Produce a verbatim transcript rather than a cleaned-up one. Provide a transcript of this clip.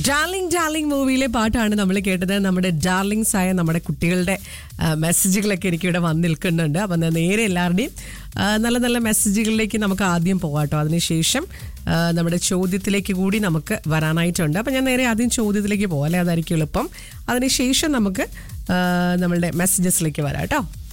Darling darling മൂവിയിലെ പാട്ടാണ് നമ്മൾ കേട്ടത്. നമ്മുടെ ഡാർലിങ്സ് ആയ നമ്മുടെ കുട്ടികളുടെ മെസ്സേജുകളൊക്കെ എനിക്ക് ഇവിടെ വന്ന് നിൽക്കുന്നുണ്ട്. അപ്പം നേരെ എല്ലാവരുടെയും നല്ല നല്ല മെസ്സേജുകളിലേക്ക് നമുക്ക് ആദ്യം പോകാട്ടോ. അതിനുശേഷം നമ്മുടെ ചോദ്യത്തിലേക്ക് കൂടി നമുക്ക് വരാനായിട്ടുണ്ട്. അപ്പം ഞാൻ നേരെ ആദ്യം ചോദ്യത്തിലേക്ക് പോകാം അല്ലേ, അതായിരിക്കും എളുപ്പം. അതിനുശേഷം നമുക്ക് നമ്മളുടെ മെസ്സേജസിലേക്ക് വരാം കേട്ടോ.